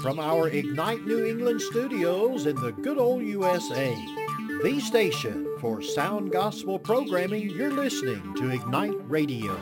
from our Ignite New England studios in the good old USA. The station for sound gospel programming, you're listening to Ignite Radio.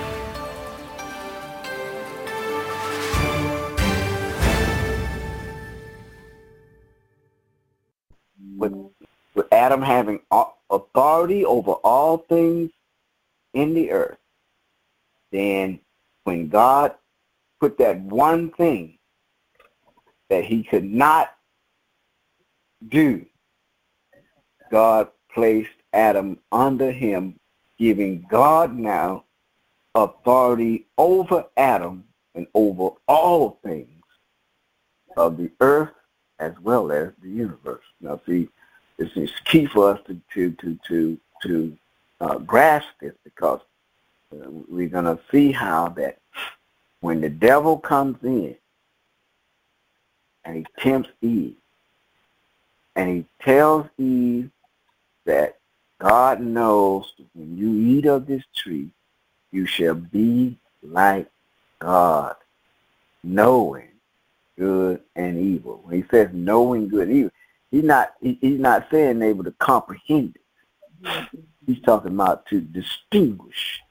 With Adam having authority over all things in the earth, then when God put that one thing that he could not do, God placed Adam under him, giving God now authority over Adam and over all things of the earth as well as the universe. Now, see, this is key for us to grasp this, because we're going to see how that when the devil comes in and he tempts Eve and he tells Eve that God knows when you eat of this tree, you shall be like God, knowing good and evil. When he says knowing good and evil, he's not saying able to comprehend it. He's talking about to distinguish,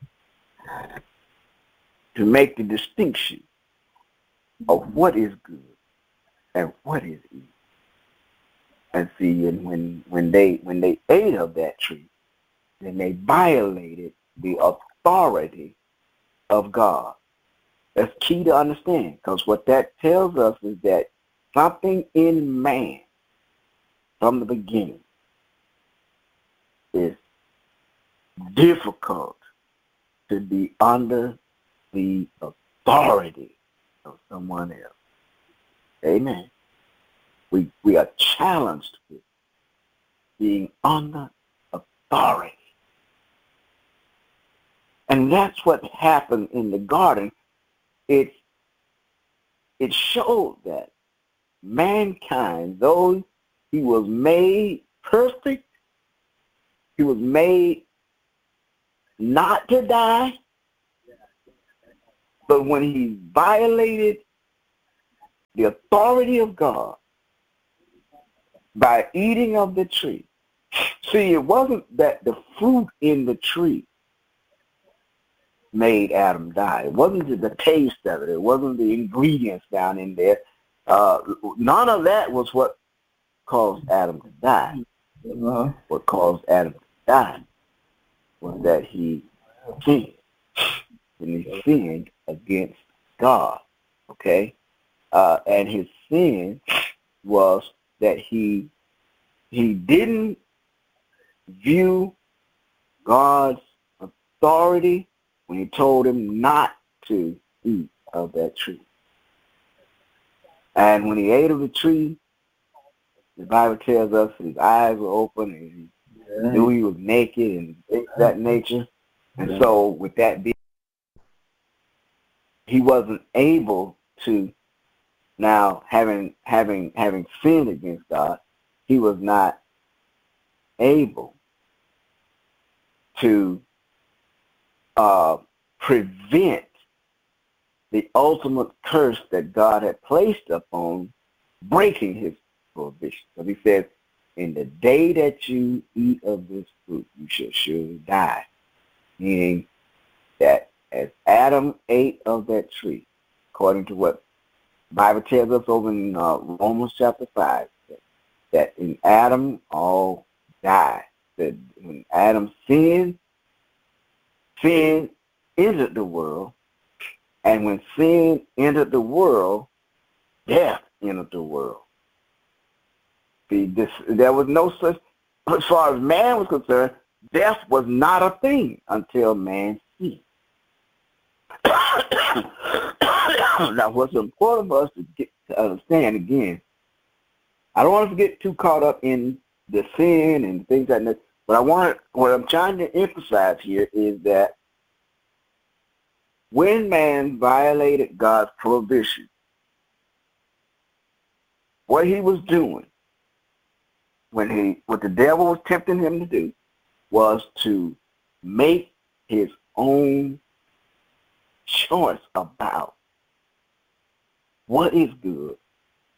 to make the distinction of what is good and what is evil. And see, and when they ate of that tree, then they violated the authority of God. That's key to understand, because what that tells us is that something in man from the beginning is difficult to be under the authority of someone else. Amen. We are challenged with being under authority. And that's what happened in the garden. It showed that mankind, though he was made perfect, he was made not to die, but when he violated the authority of God by eating of the tree. See, it wasn't that the fruit in the tree made Adam die. It wasn't the taste of it. It wasn't the ingredients down in there. None of that was what caused Adam to die. What caused Adam to die was that he sinned. And he sinned against God. Okay? And his sin was that he didn't view God's authority when he told him not to eat of that tree. And when he ate of the tree, the Bible tells us his eyes were open and he knew he was naked and things of that nature. And so with that being, he wasn't able to, now having sinned against God, he was not able to prevent the ultimate curse that God had placed upon breaking his prohibition. So he says, in the day that you eat of this fruit, you shall surely die. Meaning that as Adam ate of that tree, according to what the Bible tells us over in Romans chapter 5, that in Adam all died. That when Adam sinned, sin entered the world, and when sin entered the world, death entered the world. See, there was no such, as far as man was concerned, death was not a thing until man sinned. Now, what's important for us to understand, again, I don't want us to get too caught up in the sin and things like that, but what I'm trying to emphasize here is that when man violated God's prohibition, what he was doing, what the devil was tempting him to do, was to make his own choice about what is good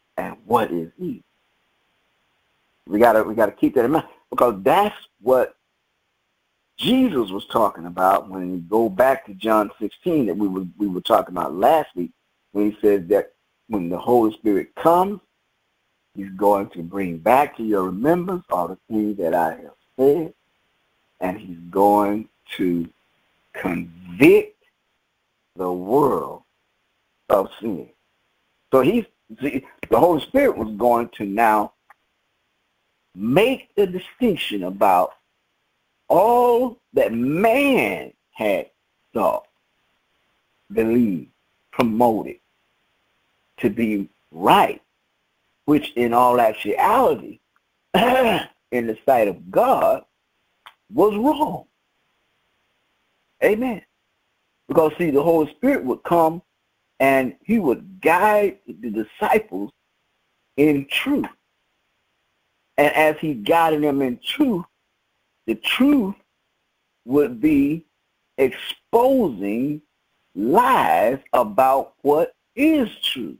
what is evil. We gotta keep that in mind, because that's what Jesus was talking about when you go back to John 16 that we were talking about last week, when he says that when the Holy Spirit comes, he's going to bring back to your remembrance all the things that I have said, and he's going to convict the world of sin. So the Holy Spirit was going to now make the distinction about all that man had thought, believed, promoted to be right, which in all actuality, in the sight of God, was wrong. Amen. Because, see, the Holy Spirit would come and he would guide the disciples in truth. And as he guided them in truth, the truth would be exposing lies about what is true.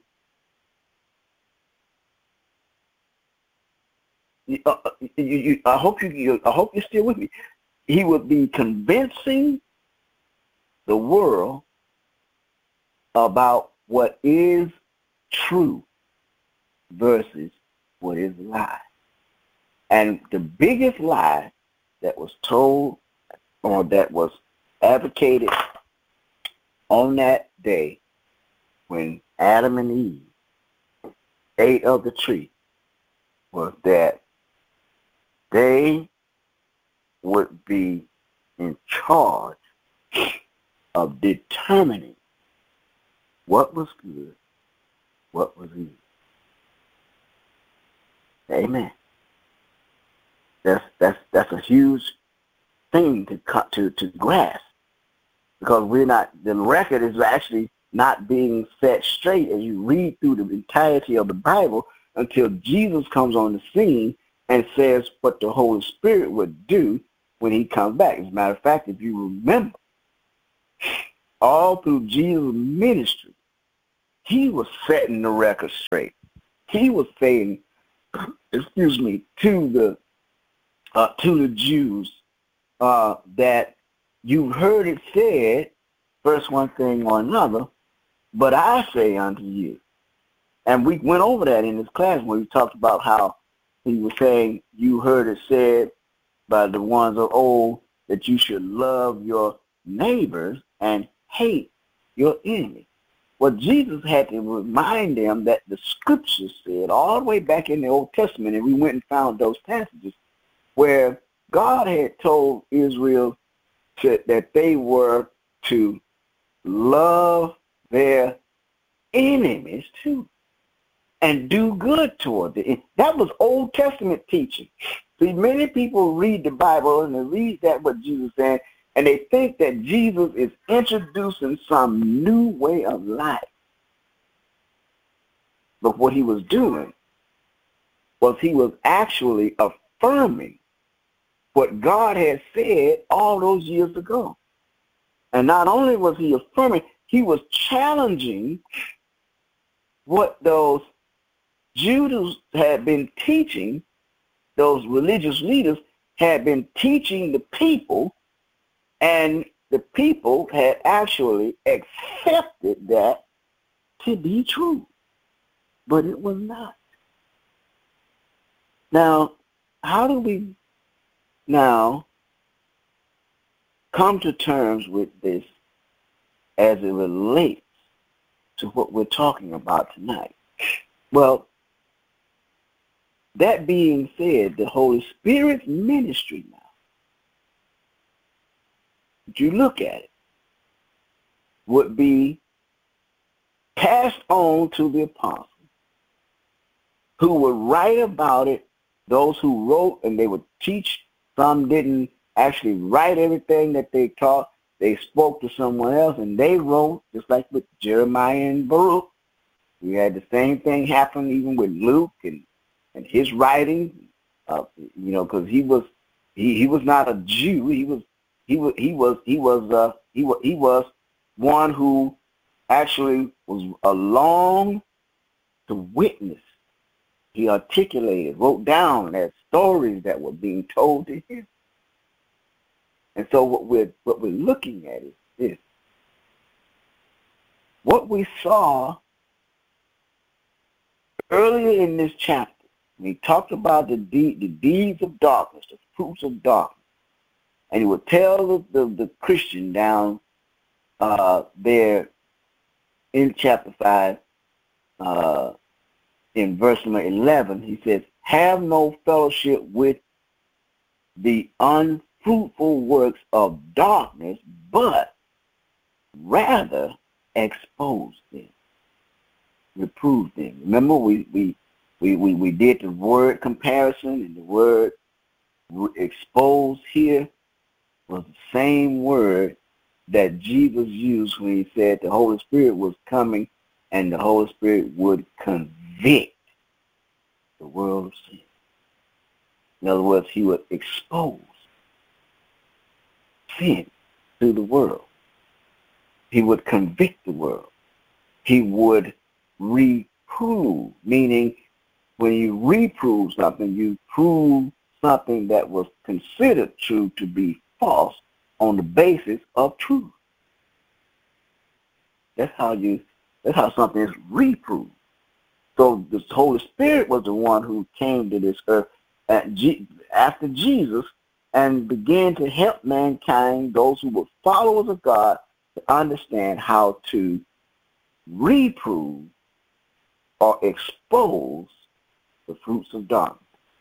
I hope you're still with me. He would be convincing the world about what is true versus what is a lie. And the biggest lie that was told or that was advocated on that day when Adam and Eve ate of the tree was that they would be in charge of determining what was good, what was evil. Amen. That's a huge thing to grasp, because the record is actually not being set straight as you read through the entirety of the Bible until Jesus comes on the scene and says what the Holy Spirit would do when he comes back. As a matter of fact, if you remember, all through Jesus' ministry, he was setting the record straight. He was saying, to the Jews that you've heard it said, first one thing or another, but I say unto you. And we went over that in this class when we talked about how he was saying, you heard it said by the ones of old that you should love your neighbors and hate your enemy. Well, Jesus had to remind them that the scriptures said all the way back in the Old Testament, and we went and found those passages where God had told Israel that they were to love their enemies too and do good toward them. That was Old Testament teaching. See, many people read the Bible and they read that what Jesus said, and they think that Jesus is introducing some new way of life. But what he was doing was he was actually affirming what God had said all those years ago. And not only was he affirming, he was challenging what those Jews had been teaching, those religious leaders had been teaching the people, and the people had actually accepted that to be true. But it was not. Now, how do we now come to terms with this as it relates to what we're talking about tonight? Well, that being said, the Holy Spirit's ministry now, if you look at it, would be passed on to the apostles, who would write about it, those who wrote, and they would teach. Some didn't actually write everything that they taught. They spoke to someone else, and they wrote, just like with Jeremiah and Baruch. We had the same thing happen even with Luke and his writing, because he was not a Jew. He was one who actually was along to witness He articulated, wrote down as stories that were being told to him. And so what we're looking at is this. What we saw earlier in this chapter, we talked about the deeds of darkness, the fruits of darkness. And he would tell the Christian down there in chapter 5, in verse number 11, he says, have no fellowship with the unfruitful works of darkness, but rather expose them, reprove them. Remember, we did the word comparison, and the word expose here was the same word that Jesus used when he said the Holy Spirit was coming and the Holy Spirit would convict the world of sin. In other words, he would expose sin to the world. He would convict the world. He would reprove, meaning when you reprove something, you prove something that was considered true to be false on the basis of truth. That's how something is reproved. So the Holy Spirit was the one who came to this earth after Jesus and began to help mankind, those who were followers of God, to understand how to reprove or expose the fruits of darkness.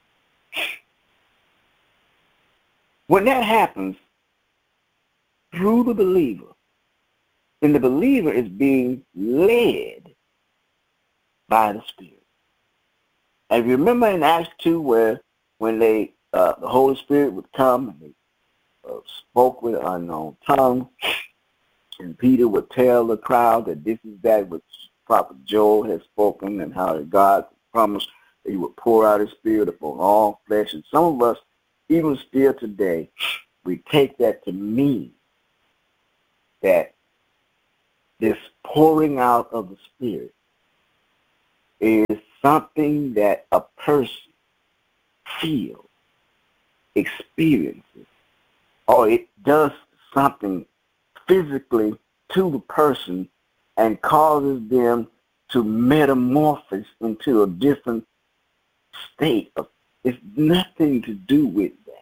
When that happens through the believer, then the believer is being led by the Spirit. And remember in Acts 2 where when the Holy Spirit would come and they spoke with an unknown tongue, and Peter would tell the crowd that this is that which Prophet Joel has spoken, and how God promised that he would pour out his Spirit upon all flesh. And some of us, even still today, we take that to mean that this pouring out of the Spirit is something that a person feels, experiences, or it does something physically to the person and causes them to metamorphose into a different state. It's nothing to do with that.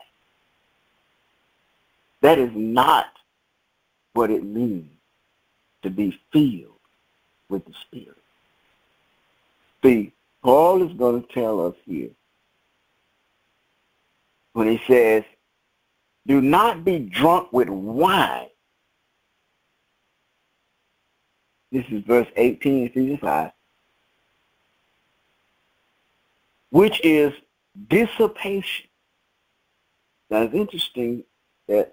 That is not what it means to be filled with the Spirit. See, Paul is going to tell us here when he says, do not be drunk with wine. This is verse 18, Ephesians 5, which is dissipation. Now, it's interesting that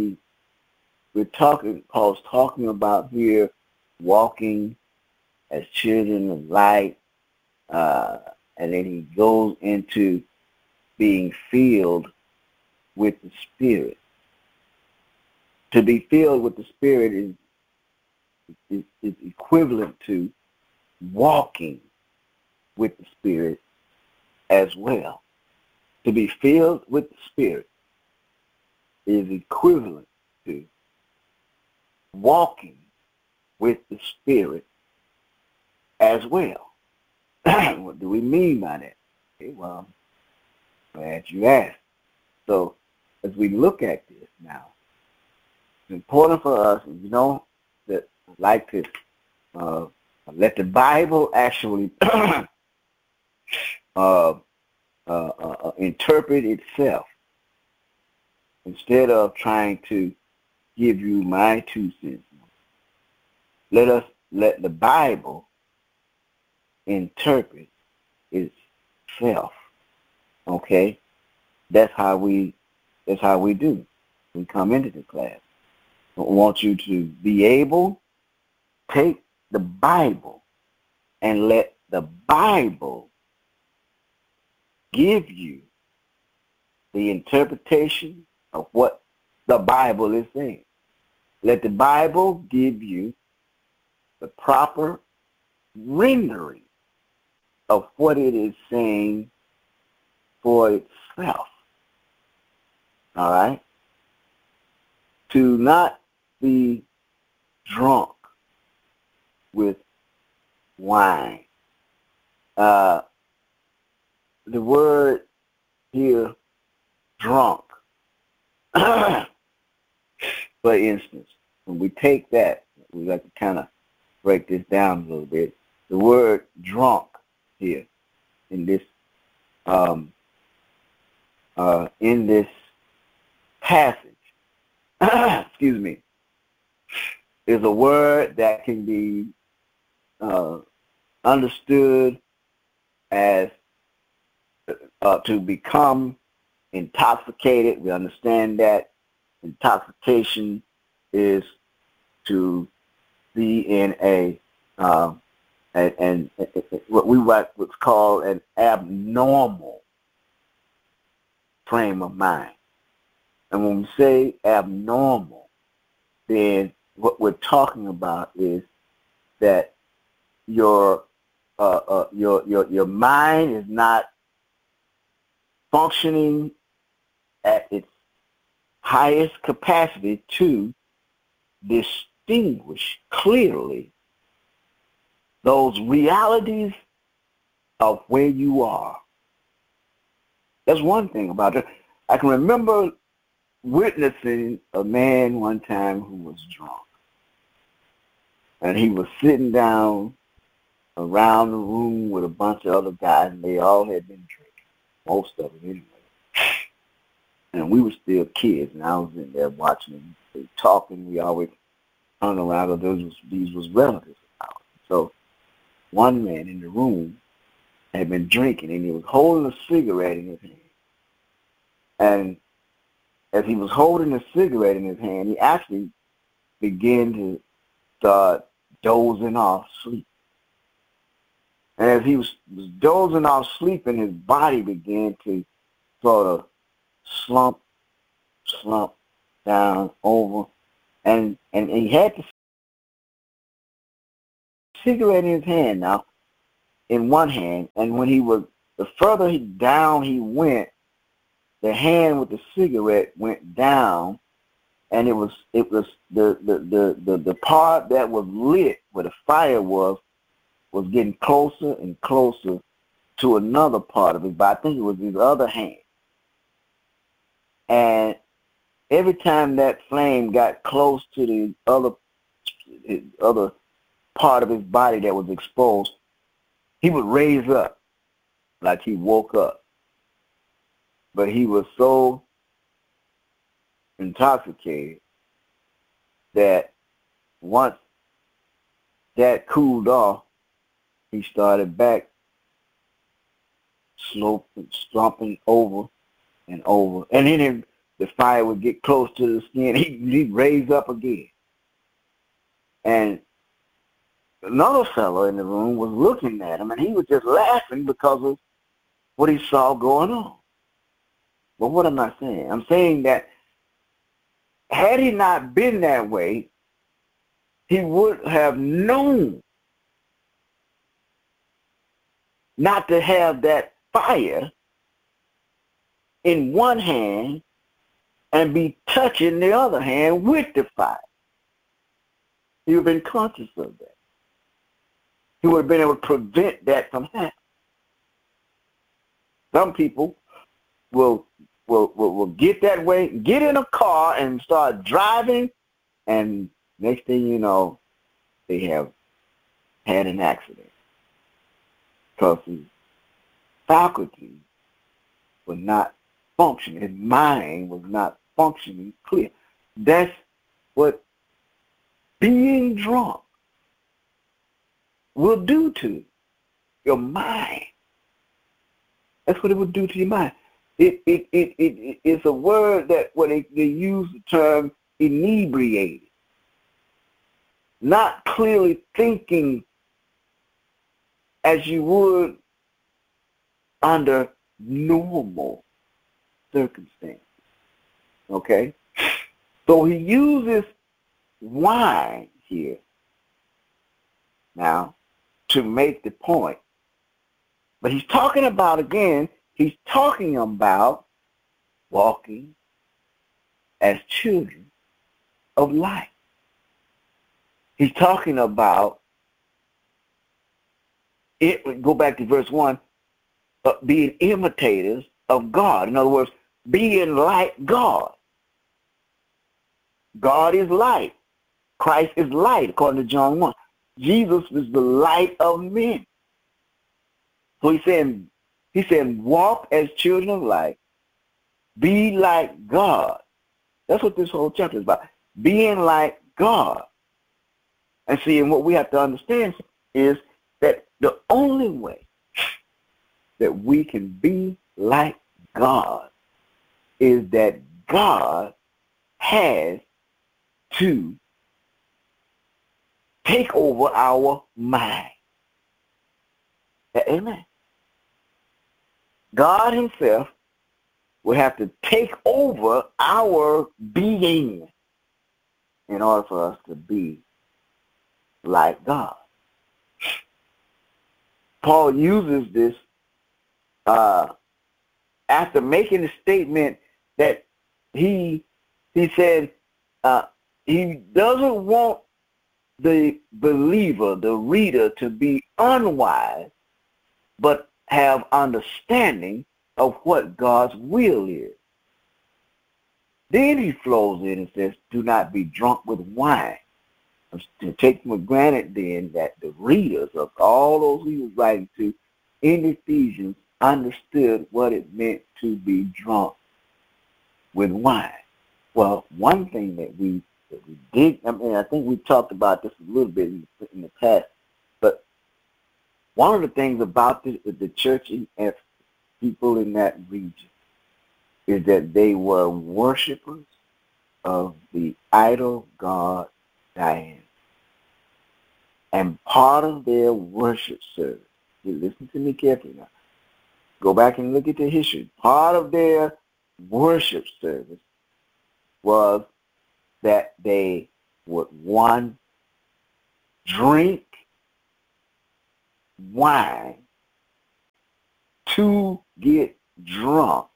Paul's talking about here walking as children of light, and then he goes into being filled with the Spirit. To be filled with the Spirit is equivalent to walking with the Spirit as well. To be filled with the Spirit is equivalent to walking with the Spirit as well. What do we mean by that? Okay, well, I'm glad you asked. So, as we look at this now, it's important for us, that I like to let the Bible actually interpret itself instead of trying to give you my 2 cents. Let the Bible interpret itself. Okay? That's how we do. We come into the class. I want you to be able to take the Bible and let the Bible give you the interpretation of what the Bible is saying. Let the Bible give you the proper rendering of what it is saying for itself. All right? To not be drunk with wine. The word here, drunk, for instance, when we take that, we like to kind of break this down a little bit. The word drunk here in this passage, excuse me, is a word that can be understood as to become intoxicated. We understand that intoxication is to be in what's called an abnormal frame of mind. And when we say abnormal, then what we're talking about is that your mind is not functioning at its highest capacity to distinguish clearly those realities of where you are. That's one thing about it. I can remember witnessing a man one time who was drunk. And he was sitting down around the room with a bunch of other guys, and they all had been drinking, most of them anyway. And we were still kids, and I was in there watching them, they talking. We always hung around, because these was relatives of ours. So one man in the room had been drinking, and he was holding a cigarette in his hand. And as he was holding the cigarette in his hand, he actually began to start dozing off sleep. And as he was dozing off sleeping, his body began to sort of slump down over, and he had the cigarette in his hand now, in one hand, and when the further down he went, the hand with the cigarette went down, and it was the part that was lit where the fire was getting closer and closer to another part of his body. I think it was his other hand. And every time that flame got close to the other part of his body that was exposed, he would raise up like he woke up. But he was so intoxicated that once that cooled off, he started back slumping over and over. And then the fire would get close to the skin. He'd raise up again. And another fellow in the room was looking at him, and he was just laughing because of what he saw going on. But what am I saying? I'm saying that had he not been that way, he would have known not to have that fire in one hand and be touching the other hand with the fire. He would have been conscious of that. He would have been able to prevent that from happening. Some people will get that way, get in a car and start driving, and next thing you know, they have had an accident because his faculties were not functioning. His mind was not functioning clear. That's what being drunk will do to your mind. That's what it will do to your mind. It's a word that when they use the term inebriated, not clearly thinking as you would under normal circumstances. Okay? So he uses wine here now to make the point But he's talking about, again, he's talking about walking as children of light. He's talking about it. Go back to verse 1, being imitators of God. In other words, being like God. God is light. Christ is light, according to John 1. Jesus is the light of men. So he's saying, walk as children of light, be like God. That's what this whole chapter is about, being like God. And see, and what we have to understand is that the only way that we can be like God is that God has to take over our mind. Amen. God himself will have to take over our being in order for us to be like God. Paul uses this after making the statement that he said he doesn't want the believer, the reader, to be unwise, but have understanding of what God's will is. Then he flows in and says, do not be drunk with wine. To take for granted then that the readers of all those he was writing to in Ephesians understood what it meant to be drunk with wine. Well, one thing that we did, I think we talked about this a little bit in the past, but one of the things about the church and people in that region is that they were worshipers of the idol god Diana. And part of their worship service, listen to me carefully now, go back and look at the history. Part of their worship service was that they would, one, drink wine, two, get drunk,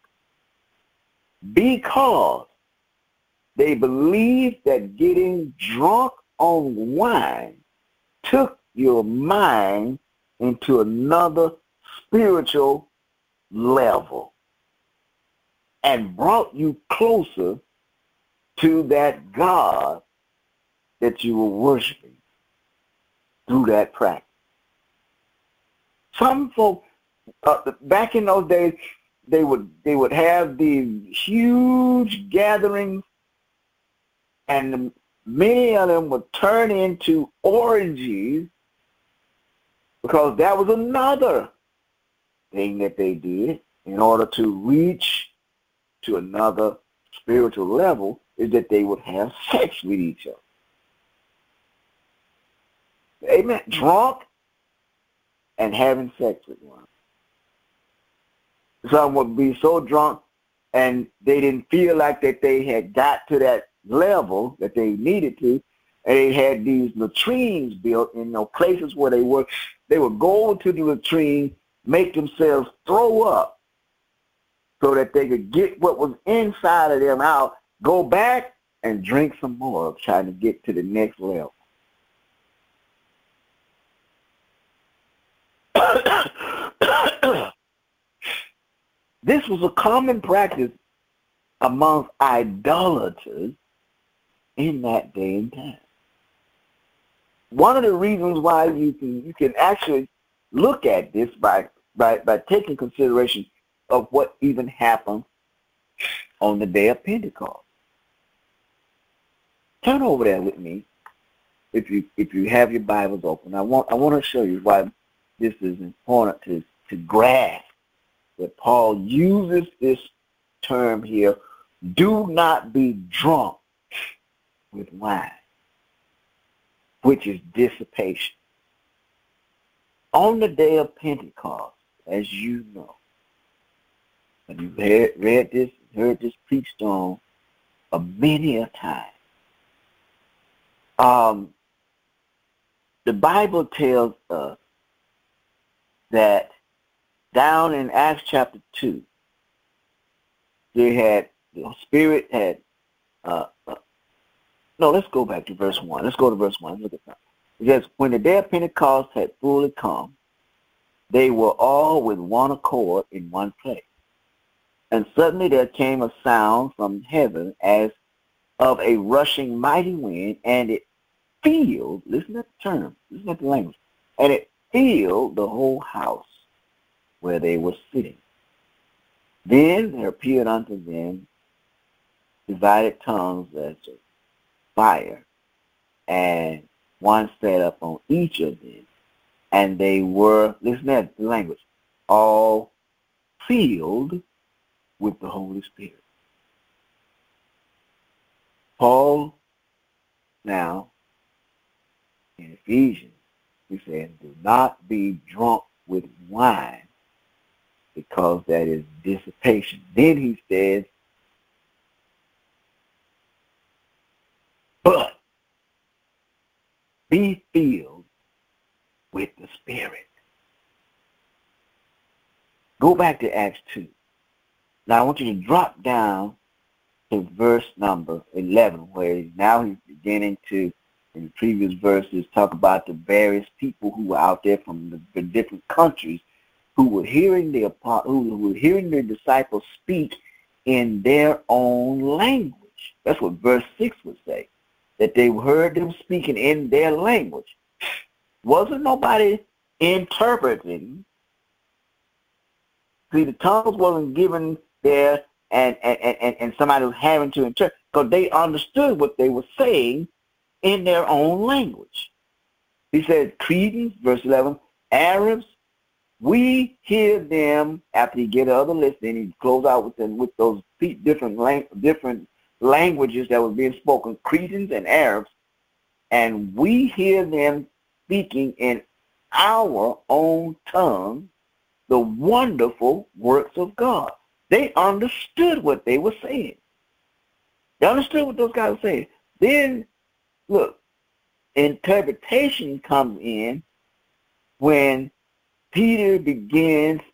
because they believed that getting drunk on wine took your mind into another spiritual level and brought you closer to that God that you were worshiping through that practice. Some folks, back in those days, they would have these huge gatherings, and many of them would turn into orgies, because that was another thing that they did in order to reach to another spiritual level, is that they would have sex with each other. Amen. Drunk and having sex with one. Some would be so drunk and they didn't feel like that they had got to that level that they needed to, and they had these latrines built in places where they would go to the latrine, make themselves throw up so that they could get what was inside of them out, go back and drink some more, trying to get to the next level. This was a common practice amongst idolaters in that day and time. One of the reasons why you can actually look at this by taking consideration of what even happened on the day of Pentecost. Turn over there with me, if you have your Bibles open. I want to show you why this is important to grasp that Paul uses this term here, do not be drunk with wine, which is dissipation. On the day of Pentecost, as you know, and you've heard this preached on many a time, the Bible tells us that down in Acts chapter 2, the Spirit had, no, let's go back to verse 1. Let's go to verse 1. Look at that. It says, when the day of Pentecost had fully come, they were all with one accord in one place. And suddenly there came a sound from heaven as of a rushing mighty wind, and it filled, listen at the term, listen at the language, and it filled the whole house where they were sitting. Then there appeared unto them divided tongues as of fire, and one sat up on each of them, and they were, listen at the language, all filled with the Holy Spirit. Paul, now, in Ephesians, he said, do not be drunk with wine, because that is dissipation. Then he says, but be filled with the Spirit. Go back to Acts 2. Now I want you to drop down to verse number 11, where now he's beginning to, in the previous verses, talk about the various people who were out there from the different countries who were hearing the disciples speak in their own language. That's what verse 6 would say, that they heard them speaking in their language. Wasn't nobody interpreting. See, the tongues wasn't given there and somebody was having to interpret, because they understood what they were saying in their own language. He said, Cretans, verse 11, Arabs, we hear them, after he get other list, then he close out with them with those different languages that were being spoken, Cretans and Arabs, and we hear them speaking in our own tongue the wonderful works of God. They understood what they were saying. They understood what those guys were saying. Then, look, interpretation comes in when Peter begins